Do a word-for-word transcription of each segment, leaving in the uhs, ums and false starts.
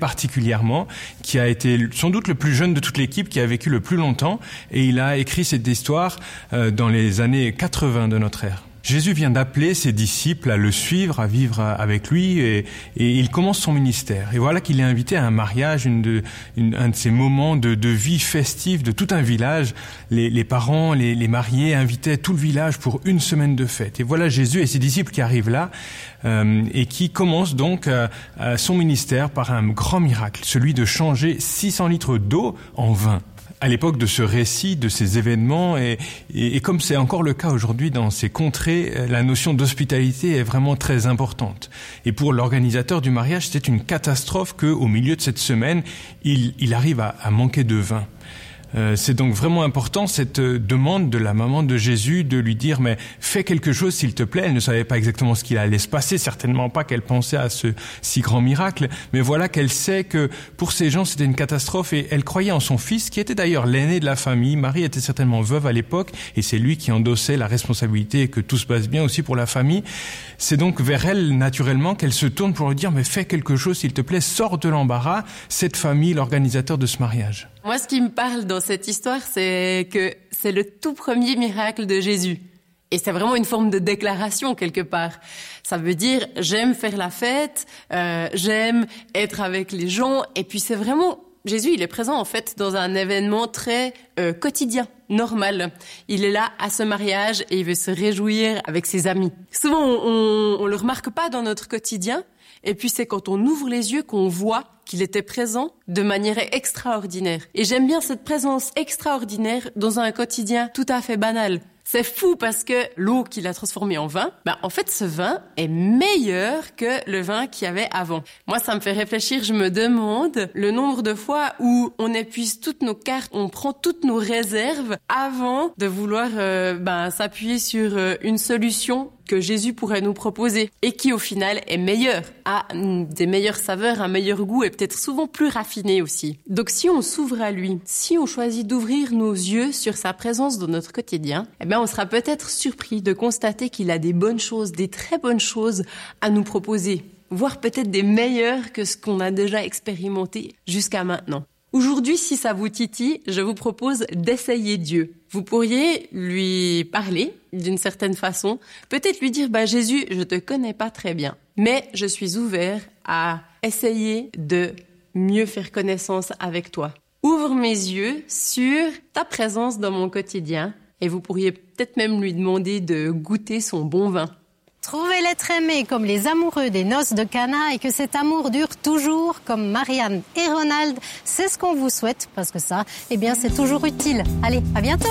particulièrement, qui a été sans doute le plus jeune de toute l'équipe, qui a vécu le plus longtemps, et il a écrit cette histoire euh, dans les années quatre-vingts de notre ère. Jésus vient d'appeler ses disciples à le suivre, à vivre avec lui, et, et il commence son ministère. Et voilà qu'il est invité à un mariage, une de, une, un de ces moments de, de vie festive de tout un village. Les, les parents, les, les mariés invitaient tout le village pour une semaine de fête. Et voilà Jésus et ses disciples qui arrivent là euh, et qui commencent donc euh, son ministère par un grand miracle, celui de changer six cents litres d'eau en vin. À l'époque de ce récit, de ces événements, et, et, et comme c'est encore le cas aujourd'hui dans ces contrées, la notion d'hospitalité est vraiment très importante. Et pour l'organisateur du mariage, c'était une catastrophe qu'au milieu de cette semaine, il, il arrive à, à manquer de vin. Euh, c'est donc vraiment important cette euh, demande de la maman de Jésus de lui dire mais fais quelque chose s'il te plaît. Elle ne savait pas exactement ce qu'il allait se passer, certainement pas qu'elle pensait à ce si grand miracle, mais voilà qu'elle sait que pour ces gens c'était une catastrophe et elle croyait en son fils qui était d'ailleurs l'aîné de la famille. Marie était certainement veuve à l'époque et c'est lui qui endossait la responsabilité et que tout se passe bien aussi pour la famille. C'est donc vers elle naturellement qu'elle se tourne pour lui dire mais fais quelque chose s'il te plaît, sors de l'embarras cette famille, l'organisateur de ce mariage. Moi, ce qui me parle dans cette histoire, c'est que c'est le tout premier miracle de Jésus. Et c'est vraiment une forme de déclaration quelque part. Ça veut dire, j'aime faire la fête, euh, j'aime être avec les gens. Et puis c'est vraiment, Jésus, il est présent en fait dans un événement très euh, quotidien, normal. Il est là à ce mariage et il veut se réjouir avec ses amis. Souvent, on, on, on le remarque pas dans notre quotidien. Et puis c'est quand on ouvre les yeux qu'on voit qu'il était présent de manière extraordinaire. Et j'aime bien cette présence extraordinaire dans un quotidien tout à fait banal. C'est fou parce que l'eau qu'il a transformée en vin, bah en fait ce vin est meilleur que le vin qu'il y avait avant. Moi ça me fait réfléchir, je me demande le nombre de fois où on épuise toutes nos cartes, on prend toutes nos réserves avant de vouloir euh, bah, s'appuyer sur euh, une solution que Jésus pourrait nous proposer et qui au final est meilleure, a des meilleures saveurs, un meilleur goût et peut-être souvent plus raffiné aussi. Donc si on s'ouvre à lui, si on choisit d'ouvrir nos yeux sur sa présence dans notre quotidien, eh bien on sera peut-être surpris de constater qu'il a des bonnes choses, des très bonnes choses à nous proposer, voire peut-être des meilleures que ce qu'on a déjà expérimenté jusqu'à maintenant. Aujourd'hui, si ça vous titille, je vous propose d'essayer Dieu. Vous pourriez lui parler d'une certaine façon, peut-être lui dire bah, « Jésus, je te connais pas très bien, mais je suis ouvert à essayer de mieux faire connaissance avec toi. Ouvre mes yeux sur ta présence dans mon quotidien. » Et vous pourriez peut-être même lui demander de goûter son bon vin. Trouvez l'être aimé comme les amoureux des noces de Cana et que cet amour dure toujours comme Marianne et Ronald. C'est ce qu'on vous souhaite parce que ça, eh bien, c'est toujours utile. Allez, à bientôt.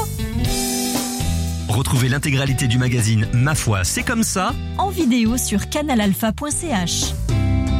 Retrouvez l'intégralité du magazine Ma foi, c'est comme ça en vidéo sur canal alpha point c h.